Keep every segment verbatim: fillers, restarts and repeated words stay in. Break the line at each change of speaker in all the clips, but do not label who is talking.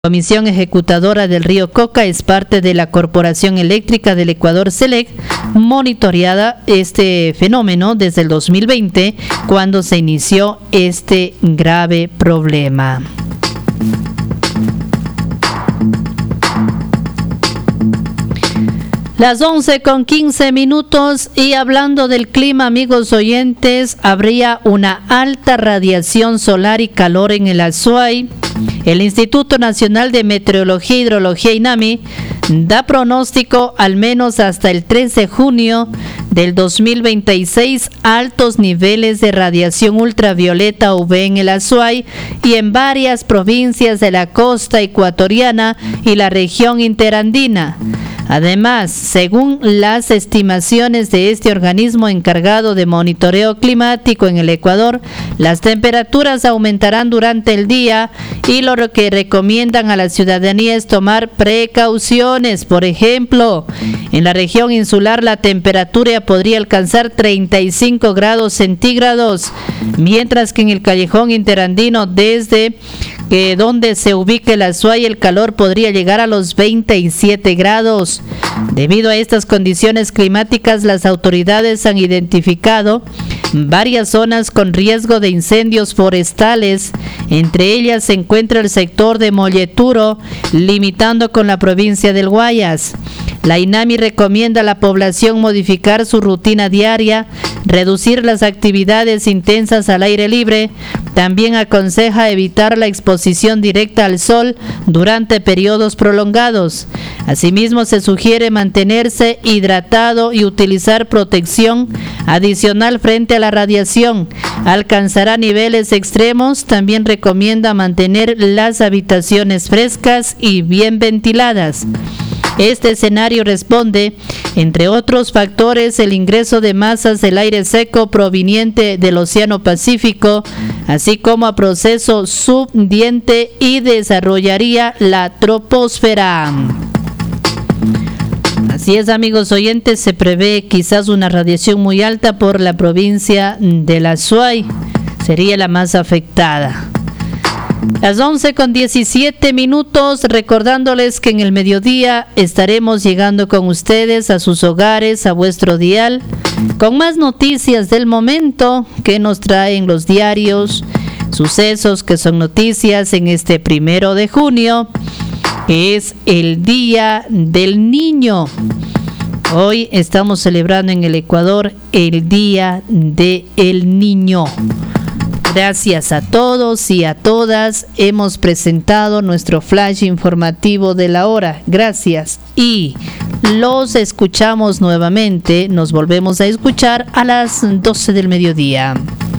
Comisión Ejecutadora del Río Coca es parte de la Corporación Eléctrica del Ecuador SELEC, monitoreada este fenómeno desde el dos mil veinte, cuando se inició este grave problema. Las once con quince minutos, y hablando del clima, amigos oyentes, habría una alta radiación solar y calor en el Azuay. El Instituto Nacional de Meteorología e Hidrología, INAMI, da pronóstico al menos hasta el tres de junio del dos mil veintiséis altos niveles de radiación ultravioleta U V en el Azuay y en varias provincias de la costa ecuatoriana y la región interandina. Además, según las estimaciones de este organismo encargado de monitoreo climático en el Ecuador, las temperaturas aumentarán durante el día y lo que recomiendan a la ciudadanía es tomar precauciones. Por ejemplo, en la región insular la temperatura podría alcanzar treinta y cinco grados centígrados, mientras que en el callejón interandino, desde que donde se ubique el Azuay, el calor podría llegar a los veintisiete grados. Debido a estas condiciones climáticas, las autoridades han identificado varias zonas con riesgo de incendios forestales. Entre ellas se encuentra el sector de Molleturo, limitando con la provincia del Guayas. La INAMI recomienda a la población modificar su rutina diaria, reducir las actividades intensas al aire libre. También aconseja evitar la exposición directa al sol durante periodos prolongados. Asimismo, se sugiere mantenerse hidratado y utilizar protección adicional frente a la radiación. Alcanzará niveles extremos. También recomienda mantener las habitaciones frescas y bien ventiladas. Este escenario responde, entre otros factores, el ingreso de masas del aire seco proveniente del Océano Pacífico, así como a proceso subdiente, y desarrollaría la troposfera. Así es, amigos oyentes, se prevé quizás una radiación muy alta por la provincia del Azuay, sería la más afectada. Las once con diecisiete minutos, recordándoles que en el mediodía estaremos llegando con ustedes a sus hogares, a vuestro dial, con más noticias del momento que nos traen los diarios, sucesos que son noticias en este primero de junio, que es el Día del Niño. Hoy estamos celebrando en el Ecuador el Día del Niño. Gracias a todos y a todas. Hemos presentado nuestro flash informativo de la hora. Gracias. Y los escuchamos nuevamente. Nos volvemos a escuchar a las doce del mediodía.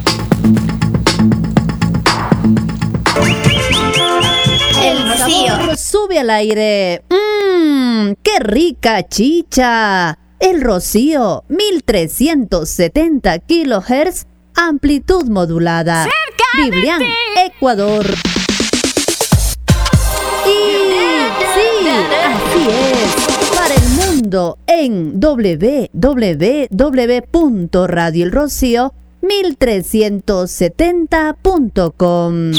El Rocío
sube al aire. Mmm, qué rica chicha. El Rocío, mil trescientos setenta kilohertz. Amplitud modulada.
¡Cerca
Biblián,
de ti!
Ecuador. Y sí, así es. Para el mundo en doble u doble u doble u punto radio el rocío mil trescientos setenta punto com.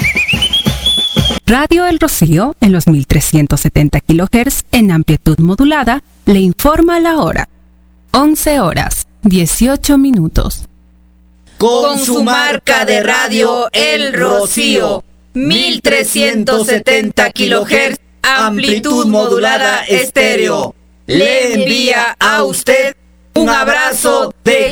Radio El Rocío, en los mil trescientos setenta kilohertz en amplitud modulada, le informa la hora. once horas, dieciocho minutos.
Con su marca de radio El Rocío, mil trescientos setenta kilohertz, amplitud modulada estéreo, le envía a usted un abrazo de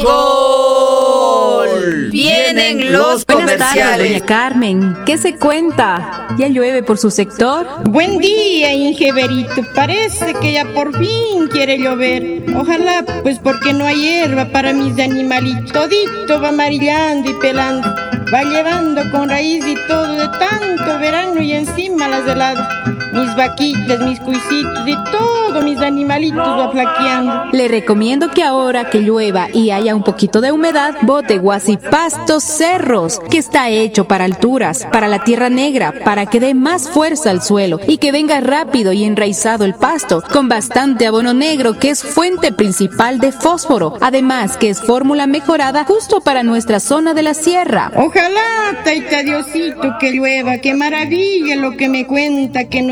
gol. Vienen los
Buenas tardes,
comerciales.
doña Carmen. ¿Qué se cuenta? ¿Ya llueve por su sector?
Buen día, Ingeberito. Parece que ya por fin quiere llover. Ojalá, pues porque no hay hierba para mis animalitos. Todito va amarillando y pelando. Va llevando con raíz y todo de tanto verano y encima las heladas. mis vaquitas, mis cuisitos, de todos mis animalitos va flaqueando.
Le recomiendo que ahora que llueva y haya un poquito de humedad, bote guasipastos cerros, que está hecho para alturas, para la tierra negra, para que dé más fuerza al suelo y que venga rápido y enraizado el pasto, con bastante abono negro que es fuente principal de fósforo, además que es fórmula mejorada justo para nuestra zona de la sierra.
Ojalá, taita Diosito, que llueva, qué maravilla lo que me cuenta que no